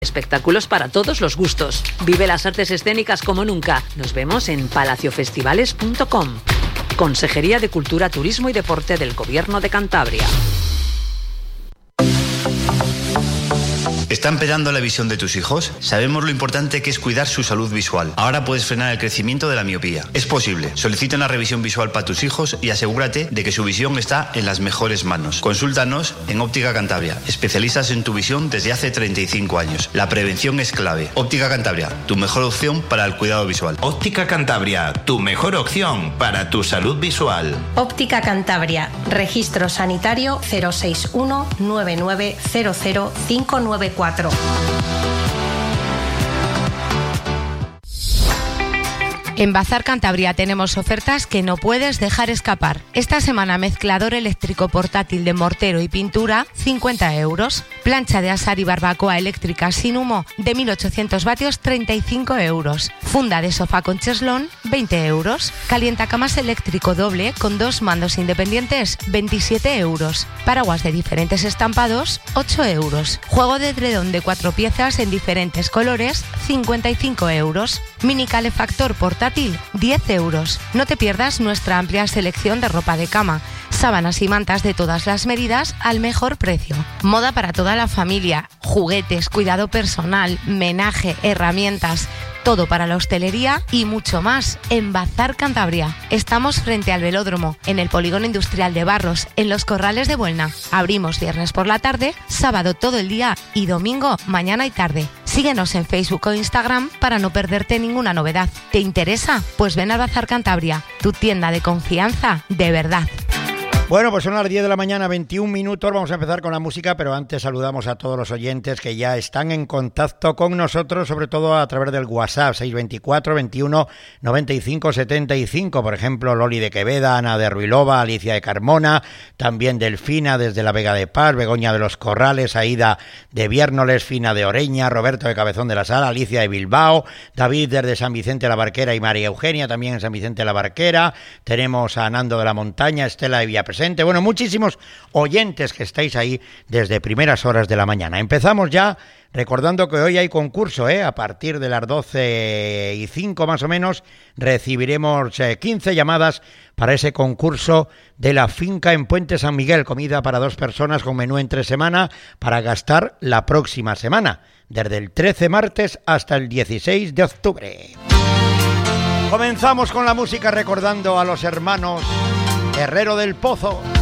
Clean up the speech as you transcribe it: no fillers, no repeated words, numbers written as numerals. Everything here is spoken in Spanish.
Espectáculos para todos los gustos. Vive las artes escénicas como nunca. Nos vemos en palaciofestivales.com. Consejería de Cultura, Turismo y Deporte del Gobierno de Cantabria. ¿Está empeorando la visión de tus hijos? Sabemos lo importante que es cuidar su salud visual. Ahora puedes frenar el crecimiento de la miopía. Es posible. Solicita una revisión visual para tus hijos y asegúrate de que su visión está en las mejores manos. Consúltanos en Óptica Cantabria, especialistas en tu visión desde hace 35 años. La prevención es clave. Óptica Cantabria, tu mejor opción para el cuidado visual. Óptica Cantabria, tu mejor opción para tu salud visual. Óptica Cantabria, registro sanitario 061 9900 594. En Bazar Cantabria tenemos ofertas que no puedes dejar escapar. Esta semana mezclador eléctrico portátil de mortero y pintura, 50 euros. Plancha de asar y barbacoa eléctrica sin humo de 1800 vatios, 35 euros. Funda de sofá con cheslón, 20 euros. Calientacamas eléctrico doble con 2 mandos independientes, 27 euros. Paraguas de diferentes estampados, 8 euros. Juego de edredón de 4 piezas en diferentes colores, 55 euros. Mini calefactor portátil, 10 euros. No te pierdas nuestra amplia selección de ropa de cama, sábanas y mantas de todas las medidas al mejor precio. Moda para toda la familia, juguetes, cuidado personal, menaje, herramientas, todo para la hostelería y mucho más en Bazar Cantabria. Estamos frente al velódromo, en el polígono industrial de Barros, en Los Corrales de Buelna. Abrimos viernes por la tarde, sábado todo el día y domingo mañana y tarde. Síguenos en Facebook o Instagram para no perderte ninguna novedad. ¿Te interesa? Pues ven a Bazar Cantabria, tu tienda de confianza de verdad. Bueno, pues son las 10 de la mañana, 21 minutos. Vamos a empezar con la música, pero antes saludamos a todos los oyentes que ya están en contacto con nosotros, sobre todo a través del WhatsApp, 624 21 95 75. Por ejemplo, Loli de Queveda, Ana de Ruilova, Alicia de Carmona, también Delfina desde la Vega de Paz, Begoña de los Corrales, Aida de Viérnoles, Fina de Oreña, Roberto de Cabezón de la Sala, Alicia de Bilbao, David desde San Vicente de la Barquera y María Eugenia también en San Vicente de la Barquera. Tenemos a Nando de la Montaña, Estela de Villapresente. Bueno, muchísimos oyentes que estáis ahí desde primeras horas de la mañana. Empezamos ya recordando que hoy hay concurso, a partir de las 12:05 más o menos recibiremos 15 llamadas para ese concurso de la finca en Puente San Miguel, comida para 2 personas con menú entre semana para gastar la próxima semana, desde el 13 martes hasta el 16 de octubre. Comenzamos con la música recordando a los hermanos Herrero del Pozo.